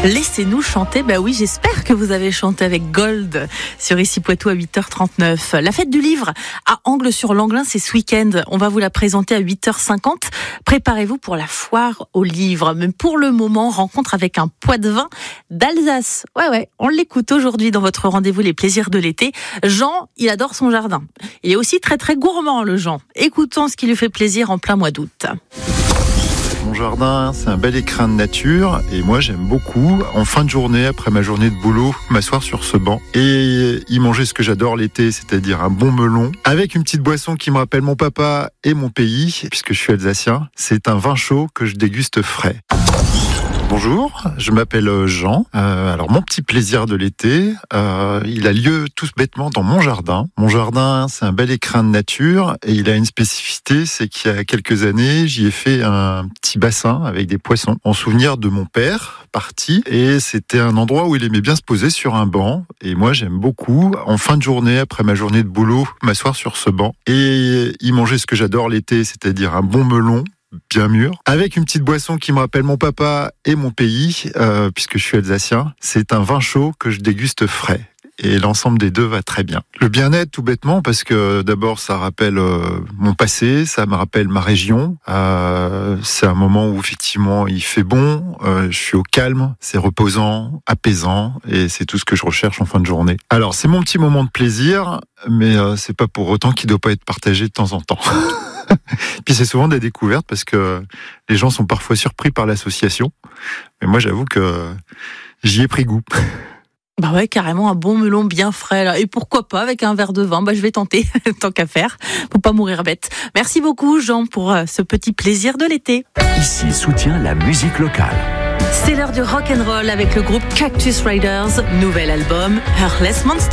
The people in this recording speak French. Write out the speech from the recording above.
Laissez-nous chanter. Bah oui, j'espère que vous avez chanté avec Gold sur Ici Poitou à 8h39. La fête du livre à Angles-sur-Langlin, c'est ce week-end. On va vous la présenter à 8h50. Préparez-vous pour la foire aux livres. Mais pour le moment, rencontre avec un Poitevin d'Alsace. Ouais, on l'écoute aujourd'hui dans votre rendez-vous Les Plaisirs de l'été. Jean, il adore son jardin. Il est aussi très très gourmand, le Jean. Écoutons ce qui lui fait plaisir en plein mois d'août. Mon jardin, c'est un bel écrin de nature et moi j'aime beaucoup, en fin de journée, après ma journée de boulot, m'asseoir sur ce banc et y manger ce que j'adore l'été, c'est-à-dire un bon melon, avec une petite boisson qui me rappelle mon papa et mon pays, puisque je suis alsacien. C'est un vin chaud que je déguste frais. Bonjour, je m'appelle Jean. Alors mon petit plaisir de l'été, il a lieu tout bêtement dans mon jardin. Mon jardin, c'est un bel écrin de nature et il a une spécificité, c'est qu'il y a quelques années, j'y ai fait un petit bassin avec des poissons en souvenir de mon père parti, et c'était un endroit où il aimait bien se poser sur un banc, et moi j'aime beaucoup, en fin de journée, après ma journée de boulot, m'asseoir sur ce banc et y manger ce que j'adore l'été, c'est-à-dire un bon melon bien mûr, avec une petite boisson qui me rappelle mon papa et mon pays, puisque je suis alsacien. C'est un vin chaud que je déguste frais. Et l'ensemble des deux va très bien. Le bien-être, tout bêtement, parce que d'abord, ça rappelle mon passé, ça me rappelle ma région. C'est un moment où, effectivement, il fait bon, je suis au calme, c'est reposant, apaisant, et c'est tout ce que je recherche en fin de journée. Alors, c'est mon petit moment de plaisir, mais c'est pas pour autant qu'il doit pas être partagé de temps en temps. Puis c'est souvent des découvertes parce que les gens sont parfois surpris par l'association. Mais moi, j'avoue que j'y ai pris goût. Bah ouais, carrément un bon melon bien frais là. Et pourquoi pas avec un verre de vin. Bah je vais tenter, tant qu'à faire. Faut pas mourir bête. Merci beaucoup Jean pour ce petit plaisir de l'été. Ici soutient la musique locale. C'est l'heure du rock'n'roll avec le groupe Cactus Riders. Nouvel album, Heartless Monster.